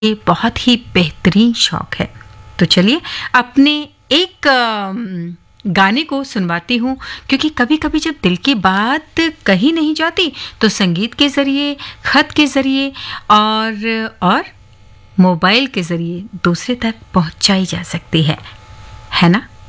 ये बहुत ही बेहतरीन शौक है। तो चलिए अपने एक गाने को सुनवाती हूँ, क्योंकि कभी-कभी जब दिल की बात कही नहीं जाती तो संगीत के ज़रिए, खत के ज़रिए और मोबाइल के ज़रिए दूसरे तक पहुँचाई जा सकती है ना?